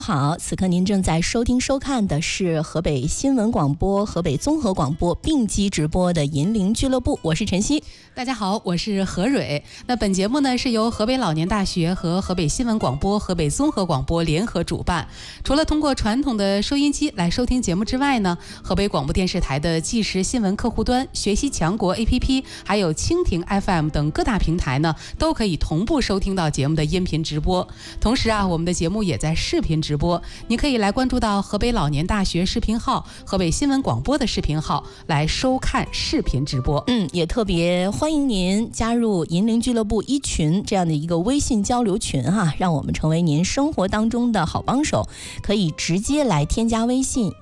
好，此刻您正在收听收看的是河北新闻广播、河北综合广播并机直播的银铃俱乐部，我是晨曦。 大家好，我是何蕊。那本节目呢是由河北老年大学和河北新闻广播、河北综合广播联合主办。除了通过传统的收音机来收听节目之外呢，河北广播电视台的即时新闻客户端、学习强国 APP， 还有蜻蜓 FM 等各大平台呢，都可以同步收听到节目的音频直播。同时啊，我们的节目也在视频直播，你可以来关注到河北老年大学视频号、河北新闻广播的视频号来收看视频直播。 也特别欢迎您加入银铃俱乐部一群这样的一个微信交流群哈，让我们成为您生活当中的好帮手。可以直接来添加微信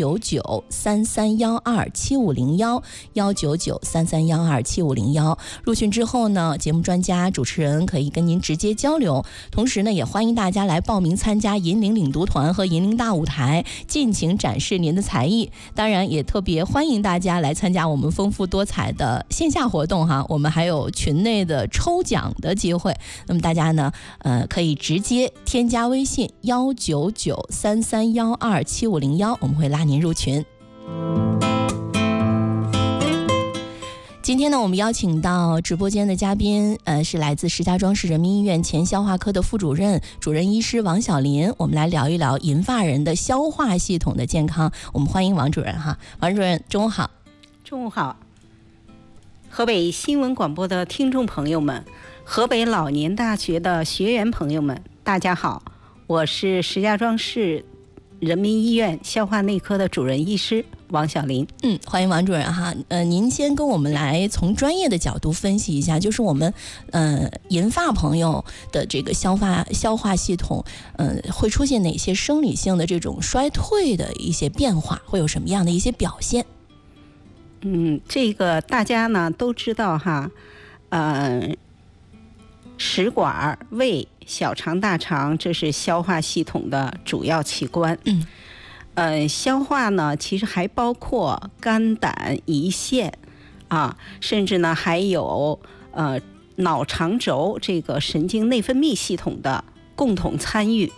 19933127501，19933127501。入群之后呢，节目专家主持人可以跟您直接交流。同时呢，也欢迎大家来报名参加银铃领读团和银铃大舞台，尽情展示您的才艺。当然也特别欢迎大家来参加我们丰富多彩的线下活动哈，我们还有群内的抽奖的机会。那么大家呢可以直接添加微信19933127501，我们会拉您入群。今天呢，我们邀请到直播间的嘉宾，是来自石家庄市人民医院前消化科的副主任、主任医师王小林。我们来聊一聊银发人的消化系统的健康。我们欢迎王主任哈，王主任，中午好。 中午好，河北新闻广播的听众朋友们，河北老年大学的学员朋友们，大家好，我是石家庄市人民医院消化内科的主任医师王小林。 欢迎王主任哈。您先跟我们来从专业的角度分析一下，就是我们银发朋友的这个消化系统，会出现哪些生理性的这种衰退的一些变化，会有什么样的一些表现？ 这个大家呢都知道哈，食管、胃、小肠、大肠，这是消化系统的主要器官。消化呢，其实还包括肝、胆、胰腺啊，甚至呢还有脑肠轴这个神经内分泌系统的共同参与。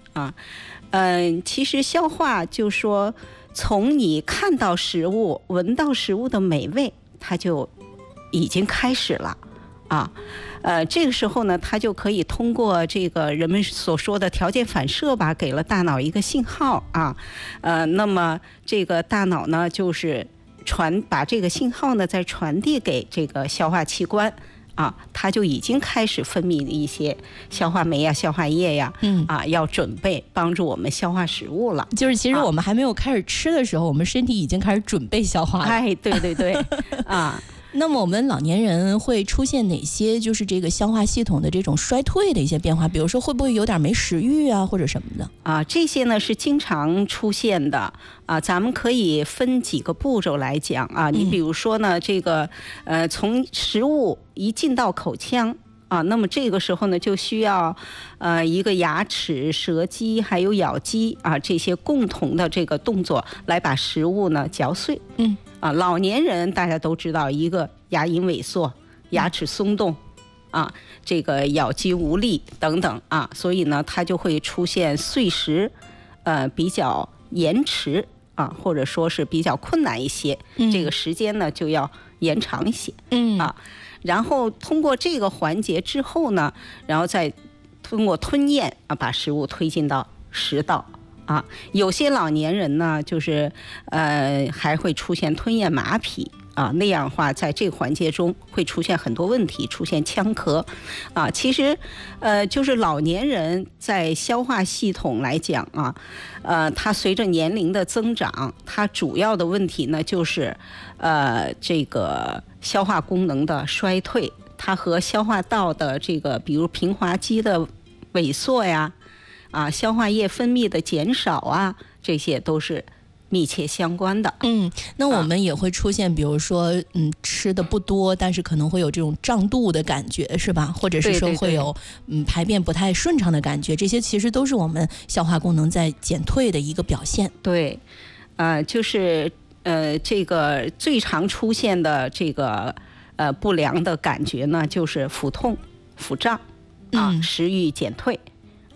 其实消化就说，从你看到食物、闻到食物的美味，它就已经开始了啊。这个时候呢，它就可以通过这个人们所说的条件反射吧，给了大脑一个信号啊。那么这个大脑呢，就是把这个信号呢再传递给这个消化器官啊，它就已经开始分泌一些消化酶呀、消化液呀，要准备帮助我们消化食物了。 就是其实我们还没有开始吃的时候，我们身体已经开始准备消化了。 对对对，啊。 那么我们老年人会出现哪些就是这个消化系统的这种衰退的一些变化？比如说会不会有点没食欲啊，或者什么的啊？这些呢是经常出现的啊。咱们可以分几个步骤来讲啊。你比如说呢，这个从食物一进到口腔啊，那么这个时候呢就需要一个牙齿、舌基还有咬肌啊这些共同的这个动作来把食物呢嚼碎。老年人大家都知道，一个牙龈萎缩、牙齿松动啊，这个咬肌无力等等啊，所以呢它就会出现碎食比较延迟啊，或者说是比较困难一些，这个时间呢就要延长一些。然后通过这个环节之后呢，然后再通过吞咽啊把食物推进到食道。有些老年人呢，就是还会出现吞咽麻痹啊，那样的话，在这个环节中会出现很多问题，出现呛咳啊。其实，就是老年人在消化系统来讲啊，它随着年龄的增长，它主要的问题呢，就是这个消化功能的衰退，它和消化道的这个，比如平滑肌的萎缩呀。消化液分泌的减少啊，这些都是密切相关的。 那我们也会出现，比如说，吃的不多，但是可能会有这种胀肚的感觉，是吧？或者是说会有排便不太顺畅的感觉，这些其实都是我们消化功能在减退的一个表现。 对，就是这个最常出现的这个不良的感觉呢，就是腹痛、腹胀食欲减退。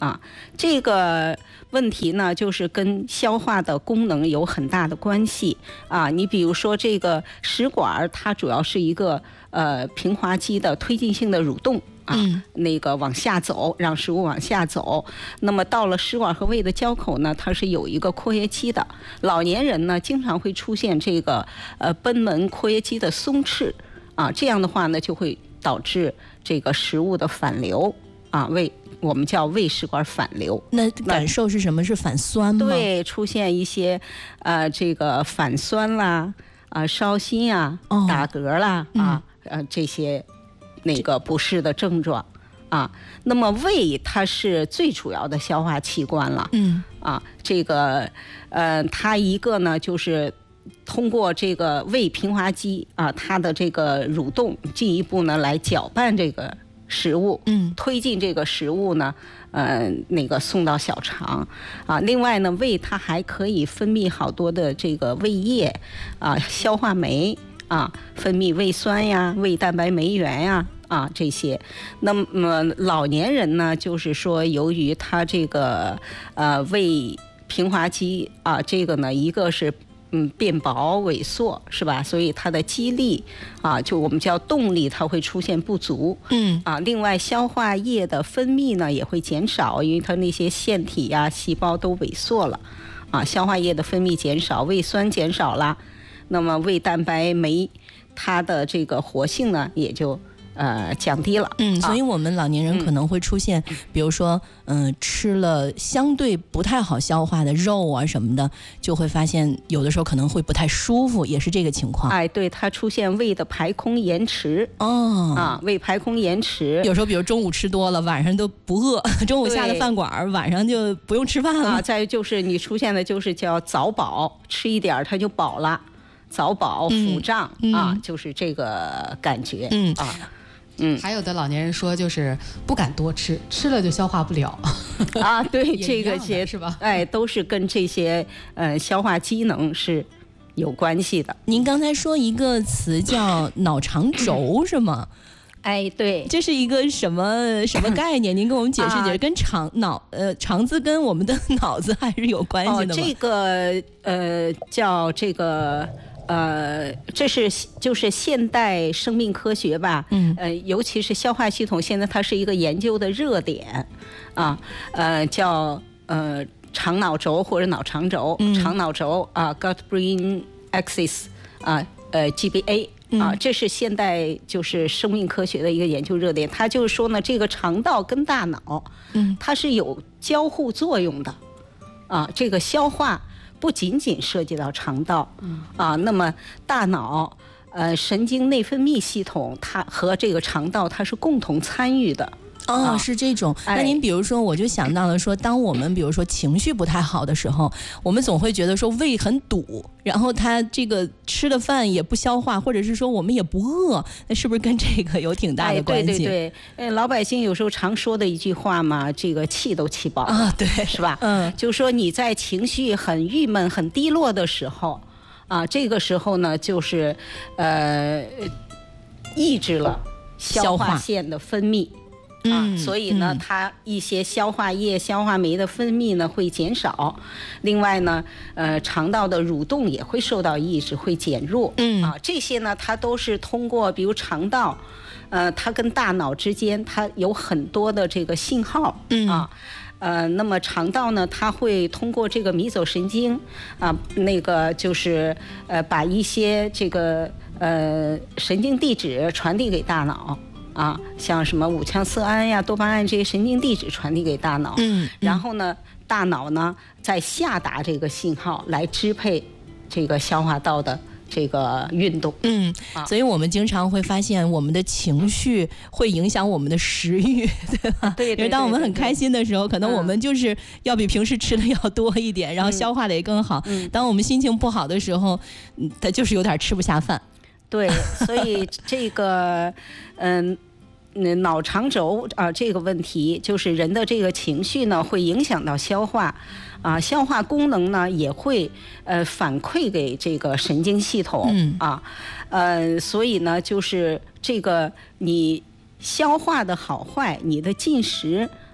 啊。这个问题呢，就是跟消化的功能有很大的关系啊。你比如说这个食管，它主要是一个平滑肌的推进性的蠕动。那个往下走，让食物往下走。那么到了食管和胃的交口呢，它是有一个括约肌的。老年人呢，经常会出现这个贲门括约肌的松弛啊，这样的话呢，就会导致这个食物的反流啊，我们叫胃食管反流。 那感受是什么？是反酸吗？ 对，出现一些这个反酸啦，烧心啊，打嗝啦，这些。那个不适的症状啊，那么胃它是最主要的消化器官了，这个它一个呢就是通过这个胃平滑肌啊，它的这个蠕动，进一步呢来搅拌这个食物，推进这个食物呢，那个送到小肠啊。另外呢，胃它还可以分泌好多的这个胃液啊，消化酶。分泌胃酸呀、胃蛋白酶原呀这些。那么老年人呢，就是说由于他这个胃平滑肌这个呢，一个是变薄萎缩是吧？所以它的肌力就我们叫动力，它会出现不足。另外消化液的分泌呢也会减少，因为它那些腺体呀、细胞都萎缩了消化液的分泌减少，胃酸减少了。那么胃蛋白酶它的这个活性呢也就降低了。 所以我们老年人可能会出现，比如说吃了相对不太好消化的肉啊什么的，就会发现有的时候可能会不太舒服，也是这个情况。 对，它出现胃的排空延迟。胃排空延迟， 有时候比如中午吃多了，晚上都不饿，中午下了饭馆，晚上就不用吃饭了。 再就是你出现的就是叫早饱，吃一点它就饱了。早饱腹胀就是这个感觉。 还有的老年人说就是不敢多吃，吃了就消化不了对，这个是吧？ 都是跟这些消化机能是有关系的。 您刚才说一个词叫脑肠轴是吗？ 对， 这是一个什么概念？您跟我们解释解释，跟肠子跟我们的脑子还是有关系的吗？ 这个叫这个。这是就是现代生命科学吧，尤其是消化系统，现在它是一个研究的热点叫肠脑轴或者脑肠轴，肠脑轴gut-brain axis GBA。这是现代就是生命科学的一个研究热点。它就是说呢，这个肠道跟大脑，它是有交互作用的这个消化不仅仅涉及到肠道，那么大脑、神经内分泌系统，它和这个肠道它是共同参与的。 是这种。那您比如说，我就想到了说，当我们比如说情绪不太好的时候，我们总会觉得说胃很堵，然后它这个吃的饭也不消化，或者是说我们也不饿，那是不是跟这个有挺大的关系？ 对，老百姓有时候常说的一句话嘛，这个气都气饱了对， 是吧？就是说你在情绪很郁闷、很低落的时候这个时候呢，就是抑制了消化腺的分泌。所以呢，它一些消化液、消化酶的分泌呢会减少。另外呢，肠道的蠕动也会受到抑制，会减弱。这些呢，它都是通过，比如肠道，它跟大脑之间，它有很多的这个信号那么肠道呢，它会通过这个迷走神经那个就是把一些这个神经递质传递给大脑。像什么五羟色胺呀、多巴胺这些神经递质传递给大脑，然后呢，大脑呢再下达这个信号来支配这个消化道的这个运动。 所以我们经常会发现，我们的情绪会影响我们的食欲，对吧？ 对。 因为当我们很开心的时候，可能我们就是要比平时吃的要多一点，然后消化的也更好。当我们心情不好的时候，它就是有点吃不下饭。 对，所以这个脑肠轴这个问题，就是人的这个情绪呢会影响到消化消化功能呢也会反馈给这个神经系统所以呢就是这个你消化的好坏，你的进食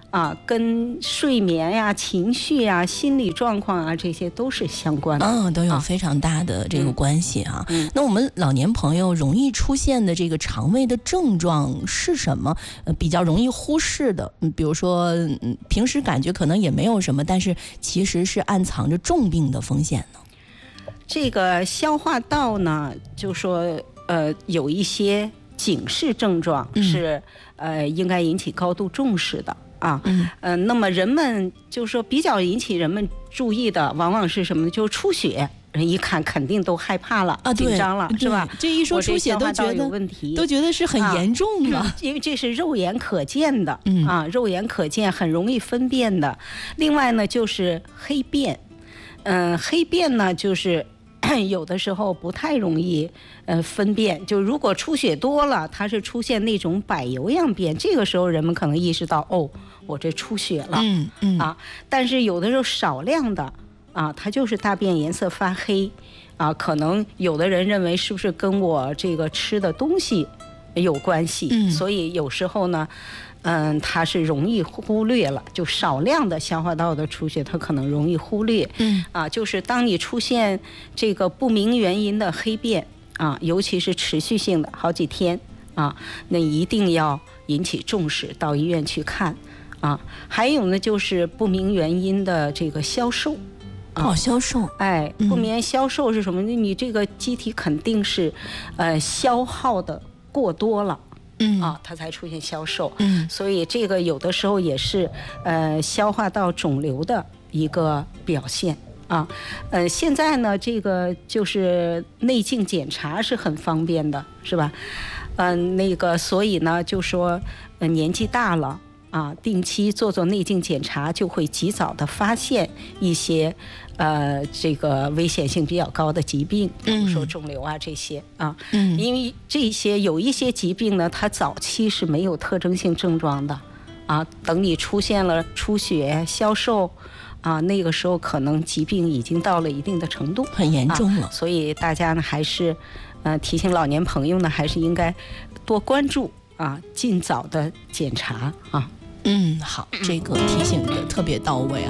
跟睡眠呀、情绪呀、心理状况啊，这些都是相关的。 都有非常大的这个关系啊。那我们老年朋友容易出现的这个肠胃的症状是什么？比较容易忽视的，比如说，平时感觉可能也没有什么，但是其实是暗藏着重病的风险呢。 这个消化道呢，就说有一些警示症状是应该引起高度重视的。那么人们就说比较引起人们注意的，往往是什么呢？就是出血，人一看肯定都害怕了，紧张了，是吧？ 这一说出血都觉得有问题， 都觉得是很严重的， 因为这是肉眼可见的，肉眼可见，很容易分辨的。另外呢，就是黑便，黑便呢，就是有的时候不太容易分辨，就如果出血多了，它是出现那种柏油样便，这个时候人们可能意识到，我这出血了，但是有的时候少量的它就是大便颜色发黑可能有的人认为是不是跟我这个吃的东西有关系，所以有时候呢它是容易忽略了，就少量的消化道的出血，它可能容易忽略。就是当你出现这个不明原因的黑便尤其是持续性的好几天那一定要引起重视，到医院去看还有呢，就是不明原因的这个消瘦。 消瘦， 不明原消瘦是什么呢？你这个机体肯定是消耗的过多了。它才出现消瘦。所以这个有的时候也是消化道肿瘤的一个表现现在呢，这个就是内镜检查是很方便的，是吧？所以呢，就说年纪大了定期做内镜检查，就会及早的发现一些这个危险性比较高的疾病，比如说肿瘤这些因为这些有一些疾病呢，它早期是没有特征性症状的等你出现了出血、消瘦那个时候可能疾病已经到了一定的程度， 很严重了。 所以大家呢还是提醒老年朋友呢，还是应该多关注尽早的检查好，这个提醒的特别到位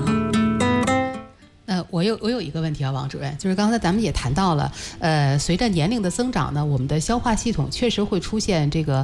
我有一个问题王主任，就是刚才咱们也谈到了，随着年龄的增长呢，我们的消化系统确实会出现这个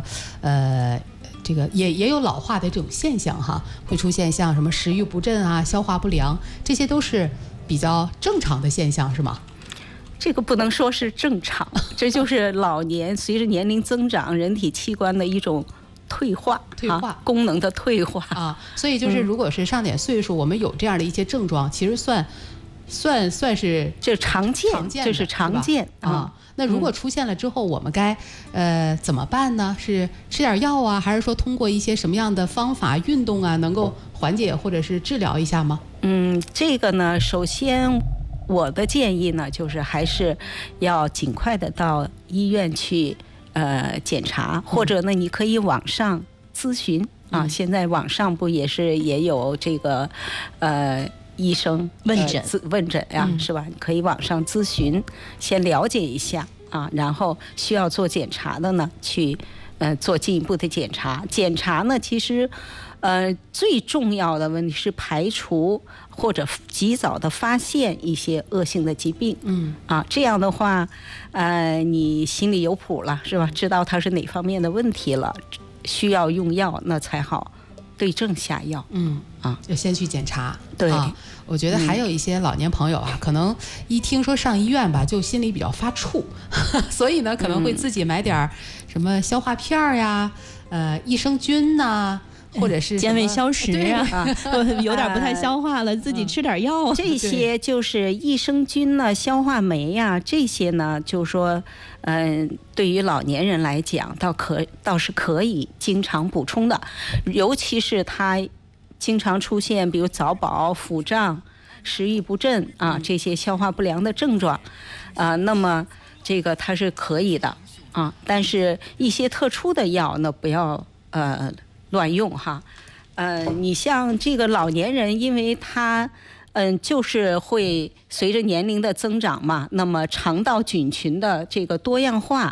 也有老化的这种现象会出现像什么食欲不振消化不良，这些都是比较正常的现象，是吗？ 这个不能说是正常，这就是老年随着年龄增长，人体器官的一种退化功能的退化所以就是如果是上点岁数，我们有这样的一些症状，其实算是这常见，这是常见那如果出现了之后，我们该怎么办呢？是吃点药还是说通过一些什么样的方法运动能够缓解或者是治疗一下吗？ 这个呢，首先我的建议呢，就是还是要尽快的到医院去检查，或者呢，你可以网上咨询现在网上不也有这个医生问诊是吧？你可以网上咨询，先了解一下然后需要做检查的呢，去做进一步的检查。检查呢，其实最重要的问题是排除或者及早的发现一些恶性的疾病。这样的话，你心里有谱了，是吧？知道它是哪方面的问题了，需要用药，那才好对症下药。 就先去检查。 对， 我觉得还有一些老年朋友可能一听说上医院吧，就心里比较发怵，所以呢，可能会自己买点什么消化片呀、益生菌呐。或者是健胃消食有点不太消化了，自己吃点药这些就是益生菌呢、消化酶这些呢，就是说对于老年人来讲倒是可以经常补充的，尤其是他经常出现比如早饱、腹胀、食欲不振这些消化不良的症状那么这个它是可以的但是一些特殊的药呢，不要乱用你像这个老年人，因为他就是会随着年龄的增长嘛，那么肠道菌群的这个多样化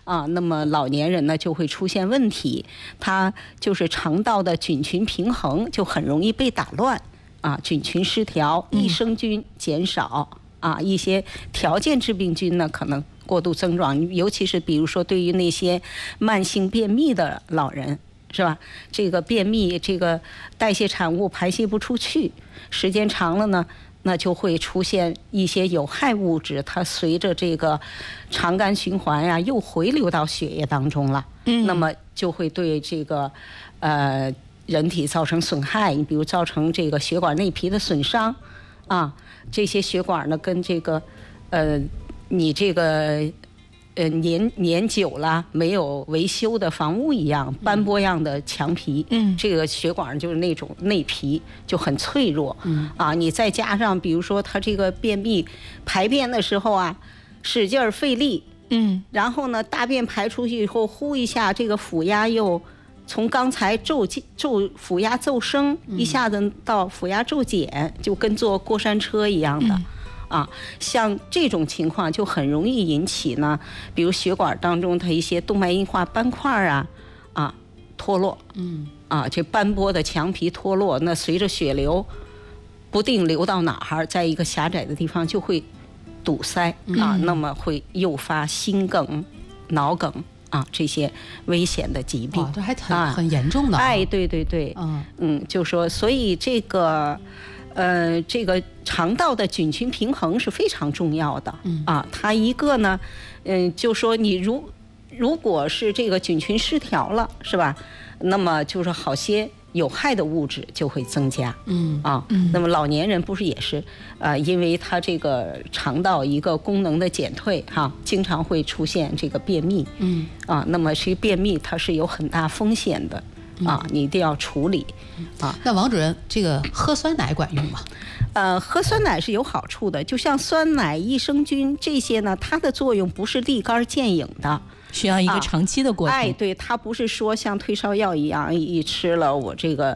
啊，那么老年人呢就会出现问题，他就是肠道的菌群平衡就很容易被打乱啊，菌群失调，益生菌减少啊，一些条件致病菌呢可能过度增长，尤其是比如说对于那些慢性便秘的老人，是吧？这个便秘，这个代谢产物排泄不出去，时间长了呢，那就会出现一些有害物质，它随着这个肠肝循环呀，又回流到血液当中了。那么就会对这个人体造成损害。你比如造成这个血管内皮的损伤啊，这些血管呢跟这个你这个年久了没有维修的房屋一样，斑驳样的墙皮，这个血管就是那种内皮就很脆弱，啊，你再加上比如说他这个便秘排便的时候啊，使劲费力，然后呢大便排出去以后，呼一下这个腹压又从刚才腹压骤升，一下子到腹压骤减，就跟坐过山车一样的。啊，像这种情况就很容易引起呢，比如血管当中它一些动脉硬化斑块啊脱落，这斑驳的墙皮脱落，那随着血流不定流到哪儿，在一个狭窄的地方就会堵塞啊，那么会诱发心梗、脑梗啊这些危险的疾病。 这还很严重的。 哎，对对对，就说所以这个肠道的菌群平衡是非常重要的啊。它一个呢，就说你如果是这个菌群失调了，是吧？那么就是好些有害的物质就会增加，那么老年人不是也是因为他这个肠道一个功能的减退经常会出现这个便秘，那么这便秘它是有很大风险的。你一定要处理啊。 那王主任，这个喝酸奶管用吗？ 喝酸奶是有好处的，就像酸奶、益生菌这些呢，它的作用不是立竿见影的， 需要一个长期的过程。 对，它不是说像退烧药一样，一吃了我这个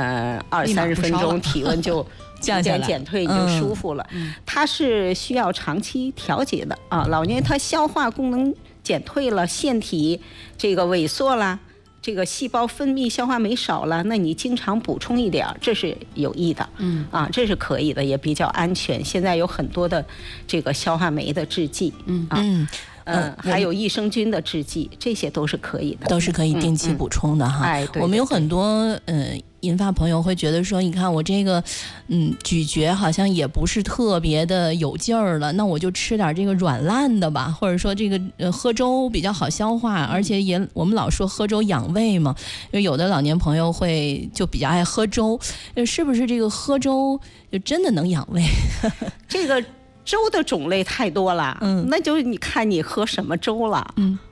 20-30分钟体温就逐渐减退，你就舒服了。它是需要长期调节的啊。老年他消化功能减退了，腺体这个萎缩了。这个细胞分泌消化酶少了，那你经常补充一点，这是有益的，这是可以的，也比较安全。现在有很多的这个消化酶的制剂，还有益生菌的制剂，这些都是可以的， 都是可以定期补充的哈。 对， 我们有很多银发朋友会觉得说，你看我这个咀嚼好像也不是特别的有劲儿了，那我就吃点这个软烂的吧，或者说这个喝粥比较好消化，而且我们老说喝粥养胃嘛，因为有的老年朋友就比较爱喝粥，是不是这个喝粥就真的能养胃？ 这个粥的种类太多了，那就你看你喝什么粥了，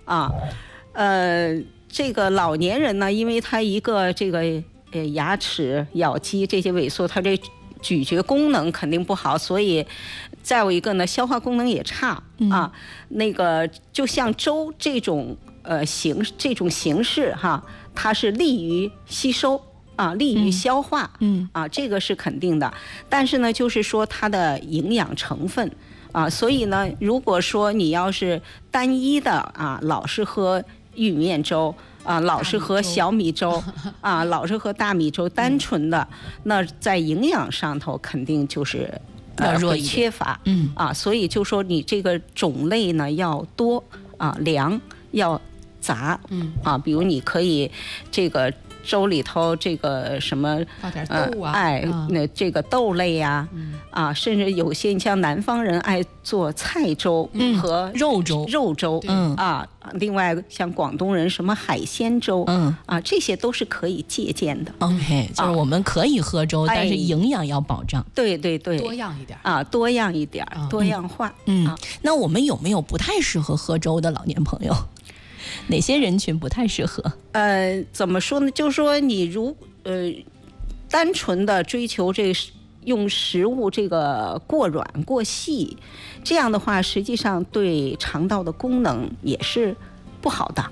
这个老年人呢，因为他一个这个牙齿、咬肌这些萎缩，他这咀嚼功能肯定不好，所以再有一个呢，消化功能也差那个就像粥这种形式它是利于吸收。利于消化，这个是肯定的。但是呢，就是说它的营养成分所以呢，如果说你要是单一的老是喝玉米面粥老是喝小米粥老是喝大米粥，单纯的，那在营养上头肯定就是会缺乏，所以就说你这个种类呢要多量要杂比如你可以这个。粥里头这个什么放点豆那这个豆类呀甚至有些你像南方人爱做菜粥和肉粥另外像广东人什么海鲜粥这些都是可以借鉴的。 OK， 就是我们可以喝粥，但是营养要保障。 对对对， 多样一点多样一点，多样化。 那我们有没有不太适合喝粥的老年朋友？哪些人群不太适合？ 怎么说呢？就是说你单纯的追求用食物这个过软过细，这样的话，实际上对肠道的功能也是不好的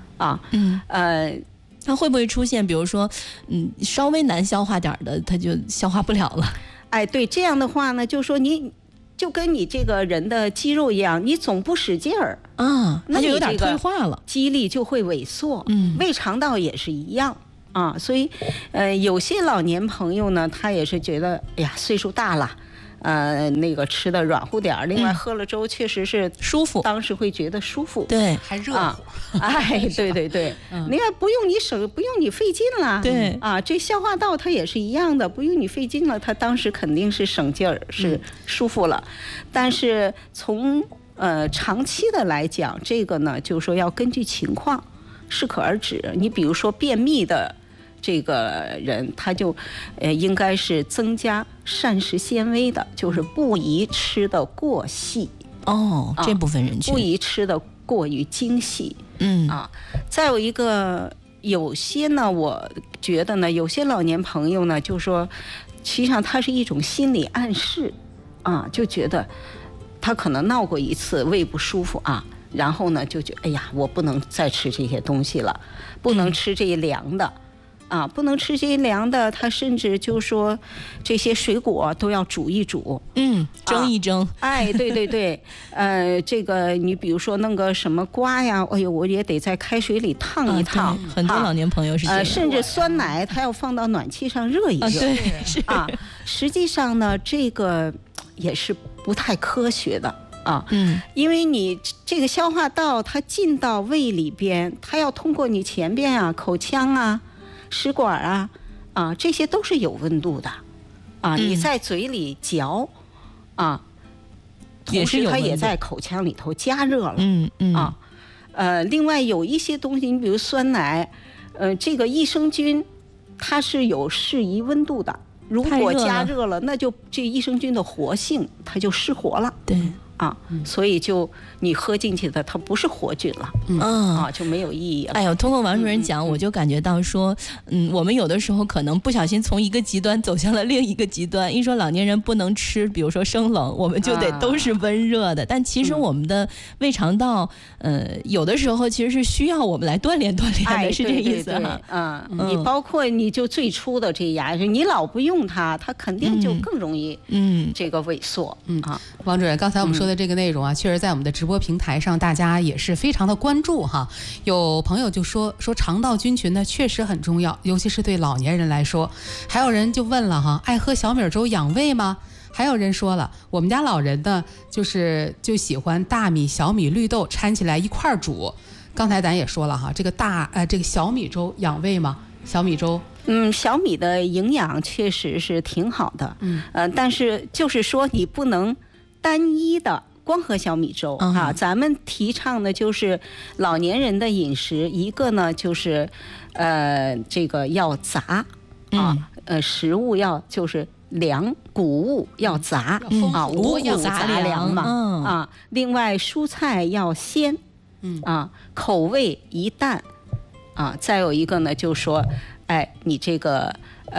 它会不会出现，比如说稍微难消化点的，它就消化不了了？ 对，这样的话呢，就是说就跟你这个人的肌肉一样，你总不使劲儿啊，它就有点那你这个退化了。 肌力就会萎缩。胃肠道也是一样啊，所以有些老年朋友呢，他也是觉得，哎呀，岁数大了。那个吃的软乎点儿，另外喝了粥确实是舒服， 当时会觉得舒服， 对， 还热乎。 哎，对对对，另外不用你费劲了， 对啊，这消化道它也是一样的，不用你费劲了，它当时肯定是省劲儿，是舒服了。但是从长期的来讲，这个呢，就是说要根据情况适可而止。你比如说便秘的这个人，他就应该是增加膳食纤维的，就是不宜吃的过细。 这部分人群不宜吃的过于精细。再有一个，有些呢，我觉得呢，有些老年朋友呢，就说，实际上它是一种心理暗示就觉得他可能闹过一次胃不舒服然后呢就觉得哎呀，我不能再吃这些东西了，不能吃这些凉的。不能吃这些凉的，他甚至就说这些水果都要煮一煮， 蒸一蒸。 哎，对对对，这个你比如说弄个什么瓜呀，哎呦，我也得在开水里烫一烫。 很多老年朋友是这样。 甚至酸奶，他要放到暖气上热一热。 对，是实际上呢，这个也是不太科学的。因为你这个消化道它进到胃里边，它要通过你前边口腔食管这些都是有温度的你在嘴里嚼同时它也在口腔里头加热了。另外有一些东西，你比如酸奶，这个益生菌它是有适宜温度的，如果加热了，那就这益生菌的活性它就失活了。 对。 所以就你喝进去的它不是活菌了，就没有意义了。 哎呦，通过王主任讲，我就感觉到说，我们有的时候可能不小心从一个极端走向了另一个极端。一说老年人不能吃，比如说生冷，我们就得都是温热的。但其实我们的胃肠道，有的时候其实是需要我们来锻炼锻炼的，是这意思哈。 你包括你就最初的这牙，你老不用它，它肯定就更容易这个萎缩。 王主任，刚才我们说的这个内容确实在我们的直播平台上，大家也是非常的关注哈。有朋友就说肠道菌群呢确实很重要，尤其是对老年人来说。还有人就问了爱喝小米粥养胃吗？还有人说了，我们家老人呢就喜欢大米、小米、绿豆掺起来一块儿煮。刚才咱也说了这个这个小米粥养胃吗？小米粥。 小米的营养确实是挺好的，但是就是说你不能单一的光喝小米粥咱们提倡的就是老年人的饮食，一个呢就是这个要杂食物要就是粮，谷物要杂五谷杂粮嘛另外蔬菜要鲜口味宜淡再有一个呢就是说你这个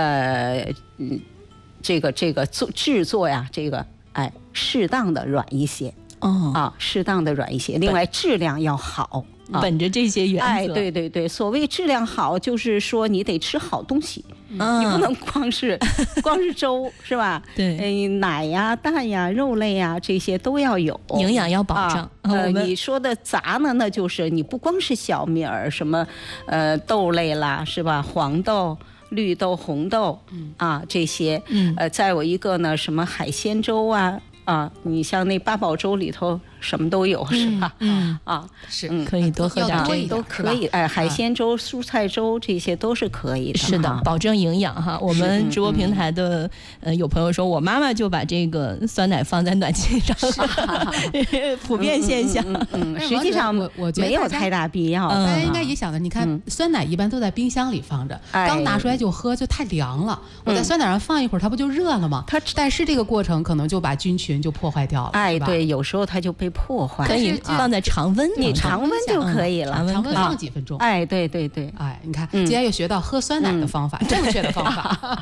这个制作呀，这个适当的软一些适当的软一些，另外质量要好。 本着这些原则， 对对对，所谓质量好，就是说你得吃好东西，你不能光是粥是吧？ 对， 奶呀、蛋呀、肉类呀这些都要有， 营养要保障。 你说的杂呢，那就是你不光是小米儿，什么豆类啦，是吧？黄豆、绿豆、红豆这些，再有一个呢，什么海鲜粥你像那八宝粥里头什么都有，是吧？ 是可以多喝点这都可以。海鲜粥、蔬菜粥这些都是可以的。 是的，保证营养哈。我们直播平台的有朋友说，我妈妈就把这个酸奶放在暖气上，普遍现象。 实际上我觉得没有太大必要。 大家应该也想着，你看酸奶一般都在冰箱里放着，刚拿出来就喝就太凉了。我在酸奶上放一会儿，它不就热了吗？但是这个过程可能就把菌群就破坏掉了。 对，有时候它就被破坏。 可以放在常温， 你常温就可以了， 常温放几分钟。 对对对， 你看，今天又学到喝酸奶的方法，正确的方法。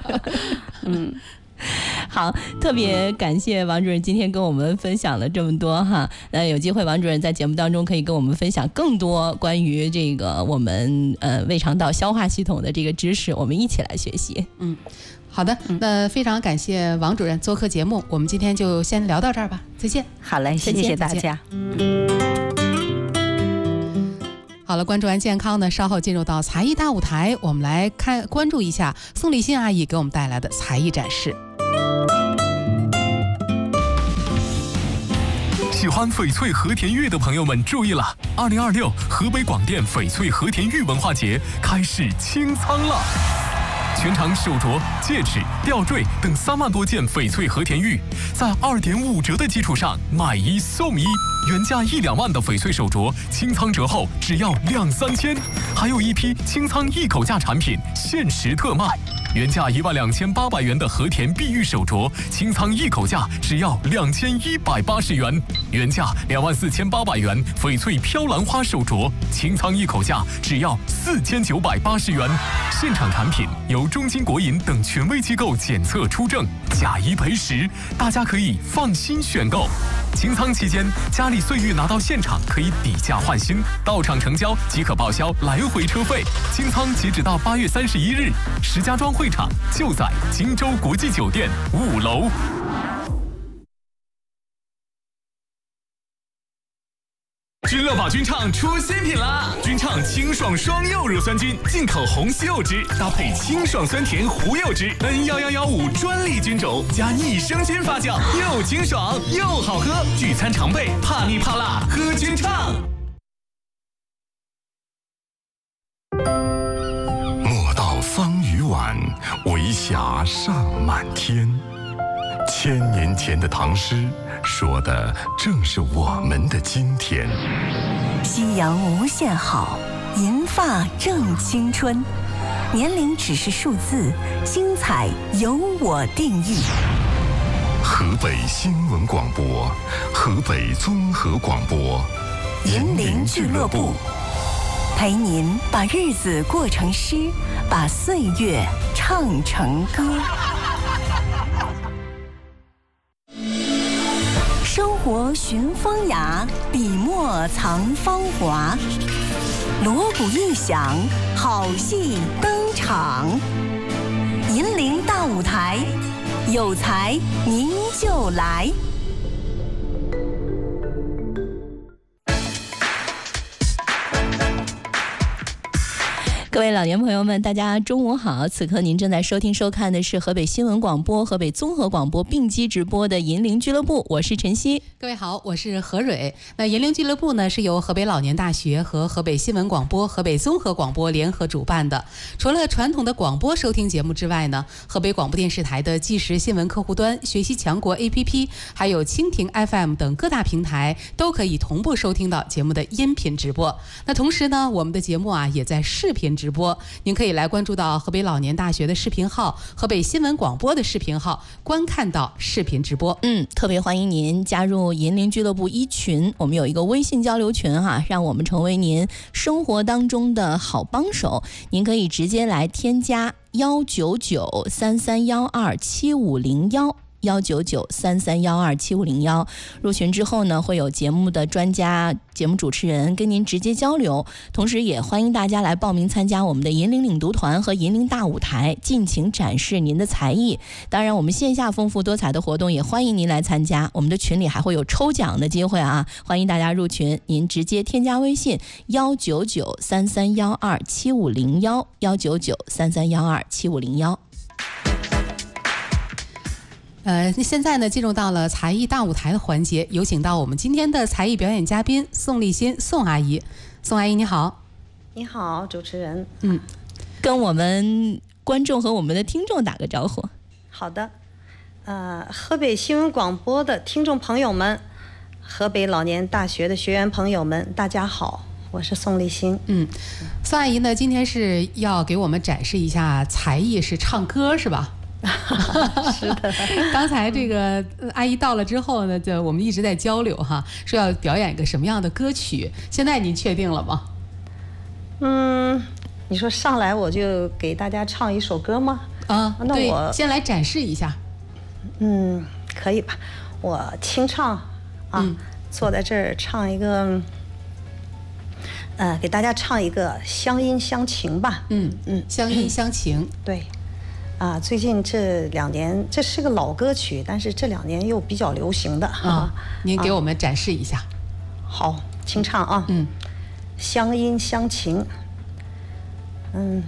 好，特别感谢王主任今天跟我们分享了这么多哈。有机会王主任在节目当中可以跟我们分享更多关于这个我们胃肠道消化系统的这个知识，我们一起来学习。 好的，那非常感谢王主任做客节目，我们今天就先聊到这儿吧，再见。 好嘞，谢谢大家。 好了，关注完健康呢，稍后进入到才艺大舞台，我们来关注一下宋立新阿姨给我们带来的才艺展示。 喜欢翡翠和田玉的朋友们注意了，2026河北广电翡翠和田玉文化节开始清仓了。全场手镯、戒指、吊坠等3万多件翡翠和田玉，在2.5折的基础上买1送1，原价1-2万的翡翠手镯，清仓折后只要2-3千，还有一批清仓一口价产品限时特卖。原价12800元的和田碧玉手镯，清仓一口价只要2180元；原价24800元翡翠飘兰花手镯，清仓一口价只要4980元。现场产品由中金国银等权威机构检测出证，假一赔10，大家可以放心选购。清仓期间，佳丽岁玉拿到现场可以抵价换新，到场成交即可报销来回车费。清仓截止到8月31日，石家庄会场就在荆州国际酒店5楼。君乐宝菌畅出新品啦！菌畅清爽双柚乳酸菌，进口红西柚汁搭配清爽酸甜胡柚汁 ，N11115专利菌种加益生菌发酵，又清爽又好喝。聚餐常备，怕腻怕辣喝菌畅。 莫道桑榆晚，为霞尚满天。1000年前的唐诗，说的正是我们的今天。 夕阳无限好，银发正青春。年龄只是数字，精彩由我定义。 河北新闻广播，河北综合广播， 银铃俱乐部，陪您把日子过成诗，把岁月唱成歌。生活寻风雅，笔墨藏芳华。锣鼓一响，好戏登场。银铃大舞台，有才您就来。 各位老年朋友们，大家中午好！此刻您正在收听收看的是河北新闻广播、河北综合广播并机直播的银铃俱乐部，我是晨曦。 各位好，我是何蕊。那银铃俱乐部呢，是由河北老年大学和河北新闻广播、河北综合广播联合主办的。除了传统的广播收听节目之外呢，河北广播电视台的即时新闻客户端、学习强国 APP， 还有蜻蜓 FM 等各大平台都可以同步收听到节目的音频直播。那同时呢，我们的节目也在视频直播，您可以来关注到河北老年大学的视频号、河北新闻广播的视频号，观看到视频直播。 特别欢迎您加入银铃俱乐部1群，我们有一个微信交流群让我们成为您生活当中的好帮手。您可以直接来添加19933127501。19933127501，入群之后呢，会有节目的专家、节目主持人跟您直接交流，同时也欢迎大家来报名参加我们的银铃领读团和银铃大舞台，尽情展示您的才艺。当然，我们线下丰富多彩的活动也欢迎您来参加，我们的群里还会有抽奖的机会欢迎大家入群。您直接添加微信19933127501 19933127501。 现在呢，进入到了才艺大舞台的环节，有请到我们今天的才艺表演嘉宾宋立新宋阿姨。宋阿姨你好。 你好，主持人。 跟我们观众和我们的听众打个招呼。 好的，河北新闻广播的听众朋友们，河北老年大学的学员朋友们，大家好，我是宋立新。 宋阿姨呢，今天是要给我们展示一下才艺，是唱歌是吧？ 是的。 刚才这个阿姨到了之后呢，就我们一直在交流说要表演一个什么样的歌曲，现在您确定了吗？ 你说上来我就给大家唱一首歌吗？ 那我先来展示一下。 可以吧？我清唱坐在这儿唱一个，给大家唱一个乡音乡情吧。 乡音乡情。 对。 啊，最近这2年，这是个老歌曲，但是这2年又比较流行的啊。 您给我们展示一下。 好，清唱啊。乡音乡情。